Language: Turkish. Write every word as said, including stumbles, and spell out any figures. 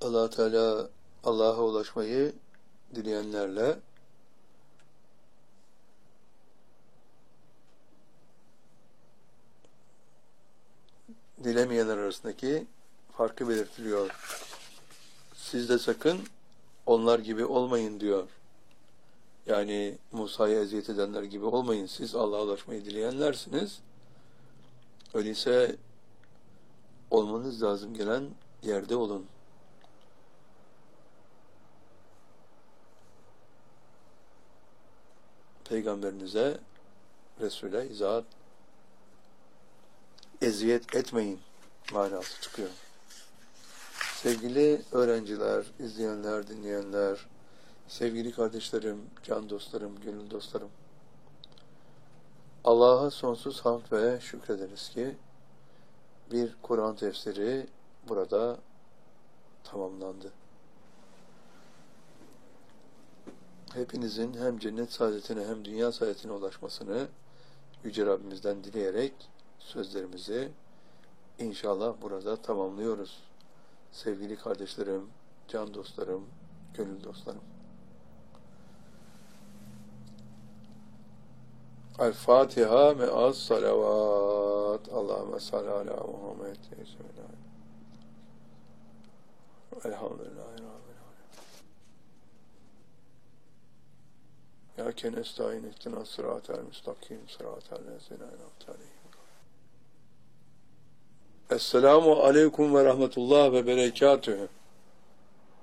Allah Teala Allah'a ulaşmayı dileyenlerle dilemeyenler arasındaki farkı belirtiliyor. Siz de sakın onlar gibi olmayın diyor. Yani Musa'ya eziyet edenler gibi olmayın. Siz Allah'a ulaşmayı dileyenlersiniz. Öyleyse olmanız lazım gelen yerde olun. Peygamberinize, Resul'e izahat eziyet etmeyin manası çıkıyor. Sevgili öğrenciler, izleyenler, dinleyenler, sevgili kardeşlerim, can dostlarım, gönül dostlarım, Allah'a sonsuz hamd ve şükrederiz ki bir Kur'an tefsiri burada tamamlandı. Hepinizin hem cennet saadetine hem dünya saadetine ulaşmasını Yüce Rabbimizden dileyerek sözlerimizi inşallah burada tamamlıyoruz. Sevgili kardeşlerim, can dostlarım, gönül dostlarım. El-Fatiha me'az salavat. Allahümme salli ala Muhammed. Elhamdülillahi Rabbil alemin. Ya ken esta'in ihtina sıratel müstakim sıratel lezine en'amte aleyhim. Esselamu aleyküm ve rahmetullah ve berekatühü.